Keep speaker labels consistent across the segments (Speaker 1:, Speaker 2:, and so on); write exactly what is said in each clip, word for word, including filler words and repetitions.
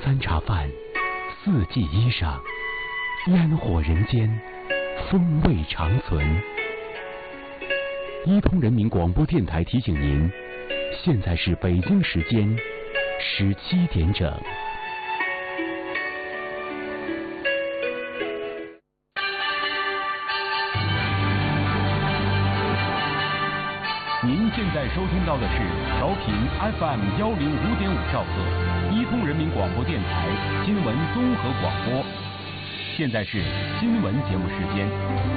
Speaker 1: 三茶饭，四季衣裳，烟火人间，风味长存。伊通人民广播电台提醒您，现在是北京时间十七点整。您现在收听到的是调频 F M 幺零五点五兆赫，伊通人民广播电台新闻综合广播。现在是新闻节目时间。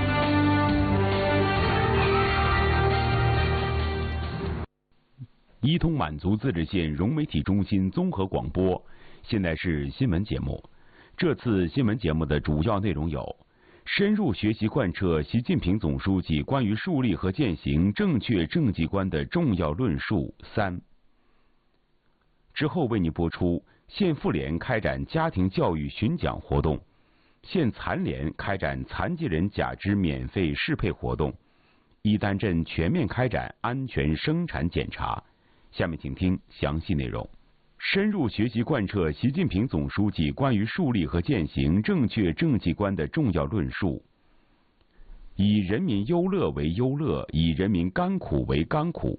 Speaker 1: 伊通满族自治县融媒体中心综合广播，现在是新闻节目。这次新闻节目的主要内容有：深入学习贯彻习近平总书记关于树立和践行正确政绩观的重要论述三。之后为您播出县妇联开展家庭教育巡讲活动，县残联开展残疾人假肢免费适配活动，伊丹镇全面开展安全生产检查。下面请听详细内容。深入学习贯彻习近平总书记关于树立和践行正确政绩观的重要论述，以人民优乐为优乐，以人民甘苦为甘苦。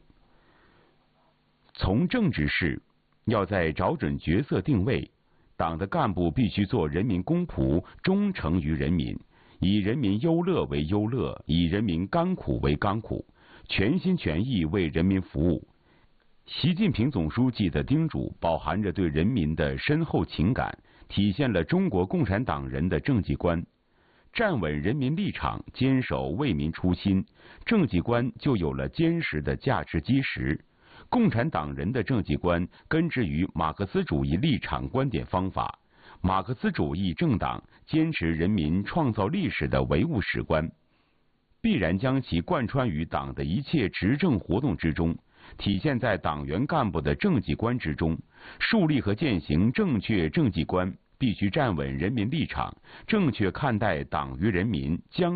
Speaker 1: 从政治事要在找准角色定位，党的干部必须做人民公仆，忠诚于人民，以人民优乐为优乐，以人民甘苦为甘苦，全心全意为人民服务。习近平总书记的叮嘱饱含着对人民的深厚情感，体现了中国共产党人的政绩观。站稳人民立场，坚守为民初心，政绩观就有了坚实的价值基石。共产党人的政绩观根植于马克思主义立场观点方法，马克思主义政党坚持人民创造历史的唯物史观，必然将其贯穿于党的一切执政活动之中，体现在党员干部的政绩观之中。树立和践行正确政绩观，必须站稳人民立场，正确看待党与人民，将